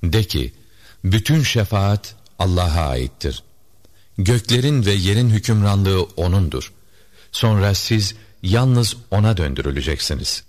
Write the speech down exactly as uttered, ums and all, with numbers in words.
De ki, bütün şefaat Allah'a aittir. Göklerin ve yerin hükümranlığı O'nundur. Sonra siz yalnız O'na döndürüleceksiniz.